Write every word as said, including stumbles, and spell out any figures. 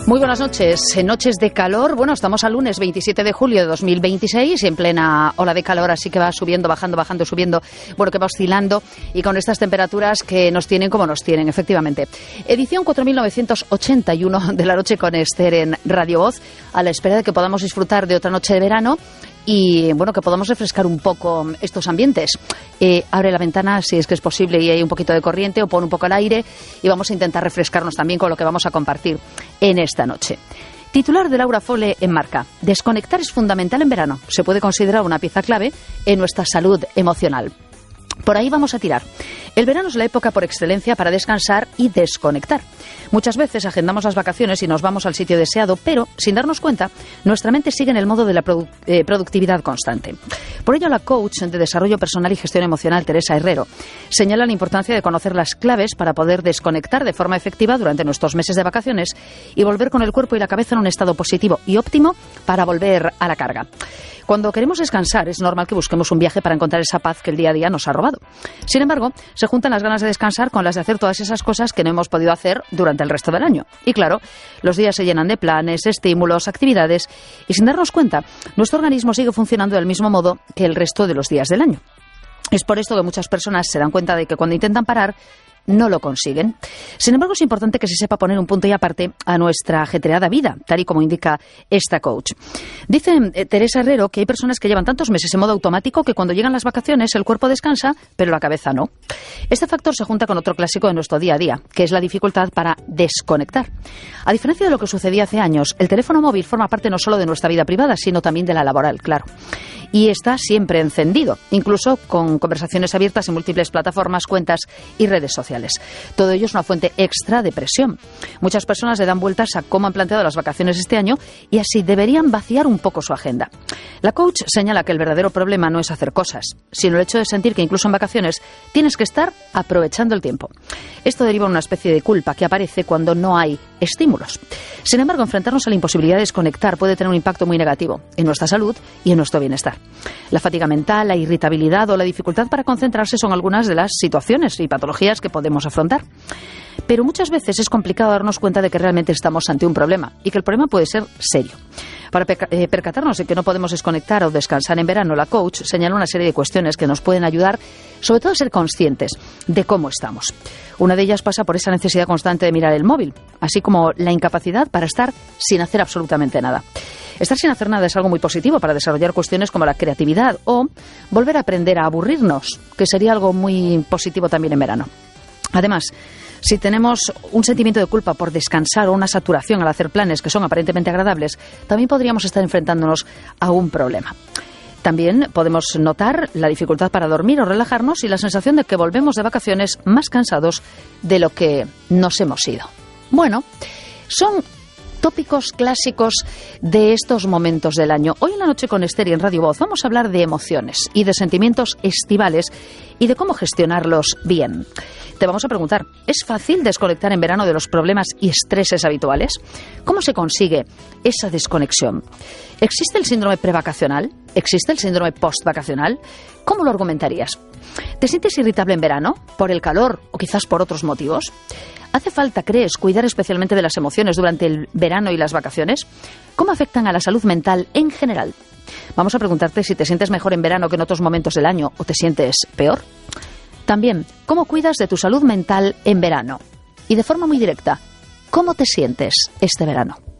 Muy buenas noches, noches de calor. Bueno, estamos al lunes veintisiete de julio de dos mil veintiséis y en plena ola de calor, así que va subiendo, bajando, bajando, subiendo, bueno, que va oscilando y con estas temperaturas que nos tienen como nos tienen, efectivamente. Edición cuatro mil novecientos ochenta y uno de La Noche con Esther en Radio Voz, a la espera de que podamos disfrutar de otra noche de verano y, bueno, que podamos refrescar un poco estos ambientes. Eh, abre la ventana si es que es posible y hay un poquito de corriente, o pon un poco al aire y vamos a intentar refrescarnos también con lo que vamos a compartir en esta noche. Titular de Laura Fole en Marca: desconectar es fundamental en verano. Se puede considerar una pieza clave en nuestra salud emocional. Por ahí vamos a tirar. El verano es la época por excelencia para descansar y desconectar. Muchas veces agendamos las vacaciones y nos vamos al sitio deseado, pero, sin darnos cuenta, nuestra mente sigue en el modo de la produ- eh, productividad constante. Por ello, la coach de desarrollo personal y gestión emocional, Teresa Herrero, señala la importancia de conocer las claves para poder desconectar de forma efectiva durante nuestros meses de vacaciones y volver con el cuerpo y la cabeza en un estado positivo y óptimo para volver a la carga. Cuando queremos descansar, es normal que busquemos un viaje para encontrar esa paz que el día a día nos ha robado. Sin embargo, se juntan las ganas de descansar con las de hacer todas esas cosas que no hemos podido hacer durante el resto del año. Y claro, los días se llenan de planes, estímulos, actividades, y sin darnos cuenta, nuestro organismo sigue funcionando del mismo modo que el resto de los días del año. Es por esto que muchas personas se dan cuenta de que cuando intentan parar, no lo consiguen. Sin embargo, es importante que se sepa poner un punto y aparte a nuestra ajetreada vida, tal y como indica esta coach. Dice eh, Teresa Herrero que hay personas que llevan tantos meses en modo automático que cuando llegan las vacaciones el cuerpo descansa, pero la cabeza no. Este factor se junta con otro clásico de nuestro día a día, que es la dificultad para desconectar. A diferencia de lo que sucedía hace años, el teléfono móvil forma parte no solo de nuestra vida privada, sino también de la laboral, claro. Y está siempre encendido, incluso con conversaciones abiertas en múltiples plataformas, cuentas y redes sociales. Todo ello es una fuente extra de presión. Muchas personas le dan vueltas a cómo han planteado las vacaciones este año y así deberían vaciar un poco su agenda. La coach señala que el verdadero problema no es hacer cosas, sino el hecho de sentir que incluso en vacaciones tienes que estar aprovechando el tiempo. Esto deriva de una especie de culpa que aparece cuando no hay estímulos. Sin embargo, enfrentarnos a la imposibilidad de desconectar puede tener un impacto muy negativo en nuestra salud y en nuestro bienestar. La fatiga mental, la irritabilidad o la dificultad para concentrarse son algunas de las situaciones y patologías que podemos afrontar. Pero muchas veces es complicado darnos cuenta de que realmente estamos ante un problema y que el problema puede ser serio. Para percatarnos de que no podemos desconectar o descansar en verano, la coach señala una serie de cuestiones que nos pueden ayudar, sobre todo a ser conscientes de cómo estamos. Una de ellas pasa por esa necesidad constante de mirar el móvil, así como la incapacidad para estar sin hacer absolutamente nada. Estar sin hacer nada es algo muy positivo para desarrollar cuestiones como la creatividad o volver a aprender a aburrirnos, que sería algo muy positivo también en verano. Además, si tenemos un sentimiento de culpa por descansar o una saturación al hacer planes que son aparentemente agradables, también podríamos estar enfrentándonos a un problema. También podemos notar la dificultad para dormir o relajarnos y la sensación de que volvemos de vacaciones más cansados de lo que nos hemos ido. Bueno, son tópicos clásicos de estos momentos del año. Hoy en La Noche con Esther y en Radio Voz vamos a hablar de emociones y de sentimientos estivales y de cómo gestionarlos bien. Te vamos a preguntar, ¿es fácil desconectar en verano de los problemas y estreses habituales? ¿Cómo se consigue esa desconexión? ¿Existe el síndrome prevacacional? ¿Existe el síndrome postvacacional? ¿Cómo lo argumentarías? ¿Te sientes irritable en verano? ¿Por el calor o quizás por otros motivos? ¿Hace falta, crees, cuidar especialmente de las emociones durante el verano y las vacaciones? ¿Cómo afectan a la salud mental en general? Vamos a preguntarte si te sientes mejor en verano que en otros momentos del año o te sientes peor. También, ¿cómo cuidas de tu salud mental en verano? Y de forma muy directa, ¿cómo te sientes este verano?